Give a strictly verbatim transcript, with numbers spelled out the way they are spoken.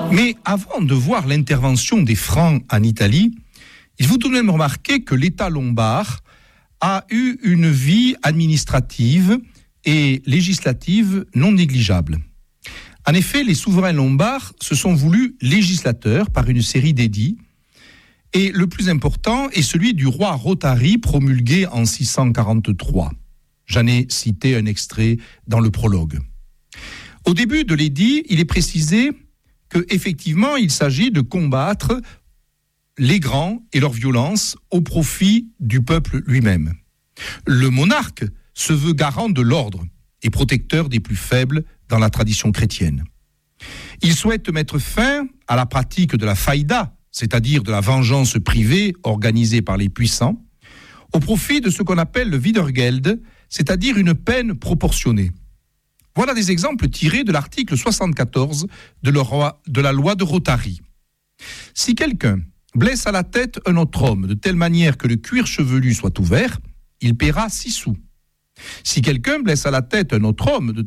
Mais avant de voir l'intervention des Francs en Italie, il faut tout de même remarquer que l'État lombard a eu une vie administrative et législative non négligeable. En effet, les souverains lombards se sont voulus législateurs par une série d'édits, et le plus important est celui du roi Rothari promulgué en six cent quarante-trois. J'en ai cité un extrait dans le prologue. Au début de l'édit, il est précisé qu'effectivement, il s'agit de combattre les grands et leur violence au profit du peuple lui-même. Le monarque se veut garant de l'ordre et protecteur des plus faibles dans la tradition chrétienne. Il souhaite mettre fin à la pratique de la faïda, c'est-à-dire de la vengeance privée organisée par les puissants, au profit de ce qu'on appelle le Wiedergeld, c'est-à-dire une peine proportionnée. Voilà des exemples tirés de l'article soixante-quatorze de, le roi, de la loi de Rothari. Si quelqu'un blesse à la tête un autre homme de telle manière que le cuir chevelu soit ouvert, il paiera six sous. Si quelqu'un blesse à la tête un autre homme de